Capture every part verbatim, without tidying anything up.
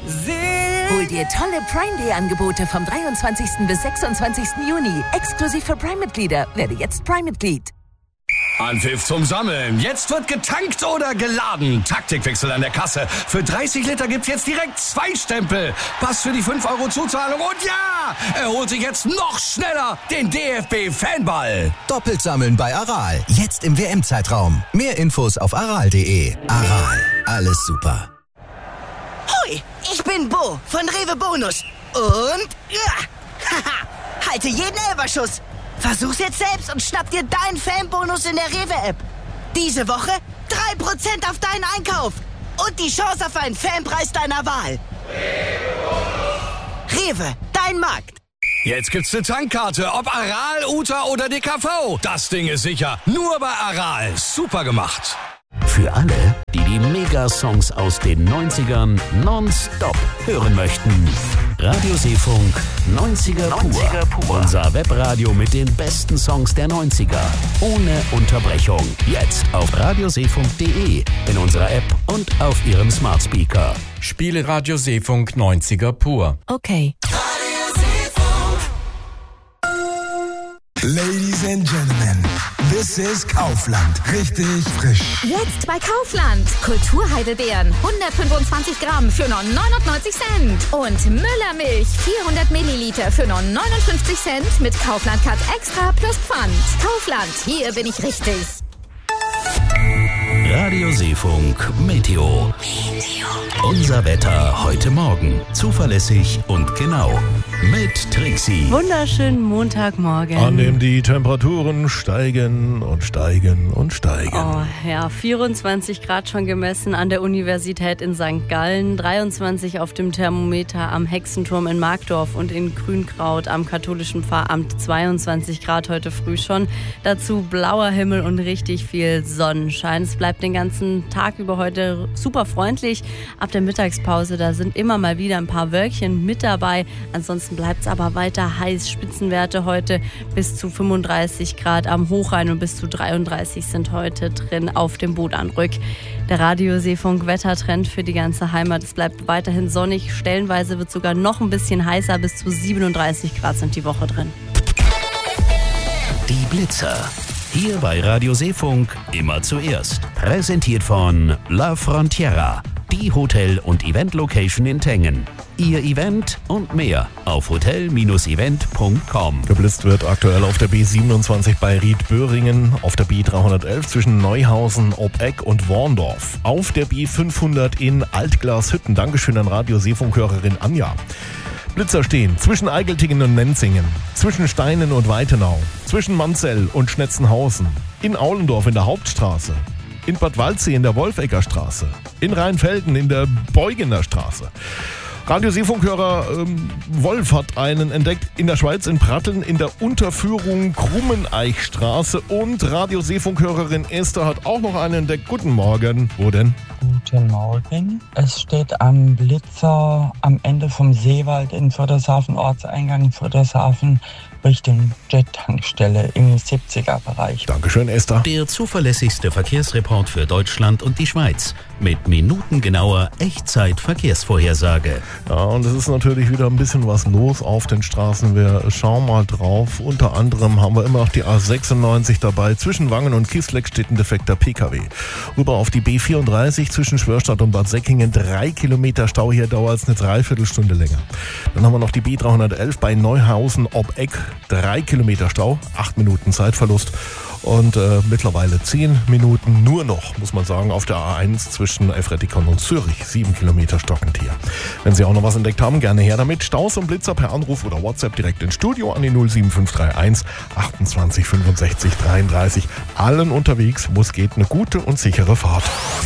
Hol dir tolle Prime Day Angebote vom dreiundzwanzigsten bis sechsundzwanzigsten Juni. Exklusiv für Prime-Mitglieder. Werde jetzt Prime-Mitglied. Anpfiff zum Sammeln. Jetzt wird getankt oder geladen. Taktikwechsel an der Kasse. Für dreißig Liter gibt's jetzt direkt zwei Stempel. Pass für die fünf Euro Zuzahlung. Und ja, er holt sich jetzt noch schneller den D F B-Fanball. Doppelt sammeln bei Aral. Jetzt im W M-Zeitraum. Mehr Infos auf aral punkt de. Aral. Alles super. Hoi, ich bin Bo von Rewe Bonus. Und ja, haha, halte jeden Elferschuss. Versuch's jetzt selbst und schnapp dir deinen Fanbonus in der Rewe-App. Diese Woche drei Prozent auf deinen Einkauf. Und die Chance auf einen Fanpreis deiner Wahl. Rewe, dein Markt. Jetzt gibt's eine Tankkarte, ob Aral, Uta oder D K V. Das Ding ist sicher. Nur bei Aral. Super gemacht. Für alle, die die Megasongs aus den neunzigern nonstop hören möchten. Radio Seefunk neunziger Pur. Unser Webradio mit den besten Songs der neunziger. Ohne Unterbrechung. Jetzt auf radioseefunk punkt de, in unserer App und auf Ihrem Smart Speaker. Spiele Radio Seefunk neunziger Pur. Okay. Ladies and Gentlemen, this is Kaufland. Richtig frisch. Jetzt bei Kaufland. Kulturheidelbeeren, hundertfünfundzwanzig Gramm für nur neunundneunzig Cent. Und Müllermilch, vierhundert Milliliter für nur neunundfünfzig Cent mit Kaufland Cut Extra plus Pfand. Kaufland, hier bin ich richtig. Radio Seefunk Meteo. Unser Wetter heute Morgen. Zuverlässig und genau. Mit Trixie. Wunderschönen Montagmorgen. An dem die Temperaturen steigen und steigen und steigen. Oh ja, vierundzwanzig Grad schon gemessen an der Universität in Sankt Gallen, dreiundzwanzig auf dem Thermometer am Hexenturm in Markdorf und in Grünkraut am katholischen Pfarramt, zweiundzwanzig Grad heute früh schon. Dazu blauer Himmel und richtig viel Sonnenschein. Es bleibt den ganzen Tag über heute super freundlich. Ab der Mittagspause, da sind immer mal wieder ein paar Wölkchen mit dabei. Ansonsten bleibt es aber weiter heiß. Spitzenwerte heute bis zu fünfunddreißig Grad am Hochrhein und bis zu dreiunddreißig sind heute drin auf dem Bodanrück. Der Radio-Seefunk-Wettertrend für die ganze Heimat. Es bleibt weiterhin sonnig. Stellenweise wird sogar noch ein bisschen heißer. Bis zu siebenunddreißig Grad sind die Woche drin. Die Blitzer. Hier bei Radio Seefunk immer zuerst. Präsentiert von La Frontiera, die Hotel- und Event-Location in Tengen. Ihr Event und mehr auf hotel Bindestrich event punkt com. Geblitzt wird aktuell auf der B siebenundzwanzig bei Ried-Böhringen, auf der B dreihundertelf zwischen Neuhausen, Obeck und Worndorf, auf der B fünfhundert in Altglashütten. Dankeschön an Radio Seefunk-Hörerin Anja. Blitzer stehen zwischen Eigeltingen und Nenzingen, zwischen Steinen und Weitenau, zwischen Manzell und Schnetzenhausen, in Aulendorf in der Hauptstraße, in Bad Waldsee in der Wolfegger Straße, in Rheinfelden in der Beugener Straße. Radio Seefunkhörer ähm, Wolf hat einen entdeckt in der Schweiz in Pratteln in der Unterführung Krummeneichstraße und Radio Seefunkhörerin Esther hat auch noch einen entdeckt. Guten Morgen. Wo denn? Guten Morgen. Es steht am Blitzer am Ende vom Seewald in Friedrichshafen, Ortseingang Friedrichshafen, Richtung Jet-Tankstelle im siebziger-Bereich. Dankeschön, Esther. Der zuverlässigste Verkehrsreport für Deutschland und die Schweiz mit minutengenauer Echtzeit-Verkehrsvorhersage. Ja, und es ist natürlich wieder ein bisschen was los auf den Straßen. Wir schauen mal drauf. Unter anderem haben wir immer noch die A sechsundneunzig dabei. Zwischen Wangen und Kisleck steht ein defekter P K W. Rüber auf die B vierunddreißig zwischen Schwörstadt und Bad Säckingen. Drei Kilometer Stau. Hier dauert es eine Dreiviertelstunde länger. Dann haben wir noch die B dreihundertelf bei Neuhausen Obeck. Drei Kilometer Stau. Acht Minuten Zeitverlust. Und äh, mittlerweile zehn Minuten nur noch, muss man sagen, auf der A eins zwischen Efretikon und Zürich. Sieben Kilometer stockend hier. Wenn Sie auch noch was entdeckt haben, gerne her damit. Staus und Blitzer per Anruf oder WhatsApp direkt ins Studio an die null sieben fünf drei eins achtundzwanzig fünfundsechzig dreiunddreißig. Allen unterwegs, wo es geht, eine gute und sichere Fahrt.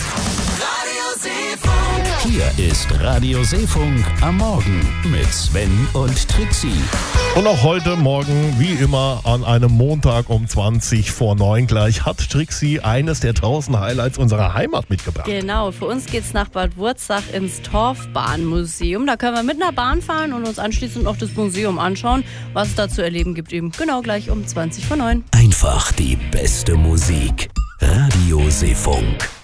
Hier ist Radio Seefunk am Morgen mit Sven und Trixie. Und auch heute Morgen, wie immer, an einem Montag um zwanzig vor neun gleich, hat Trixie eines der tausend Highlights unserer Heimat mitgebracht. Genau, für uns geht's nach Bad Wurzach ins Torfbahnmuseum. Da können wir mit einer Bahn fahren und uns anschließend noch das Museum anschauen, was es da zu erleben gibt, eben genau gleich um zwanzig vor neun. Einfach die beste Musik. Radio Seefunk.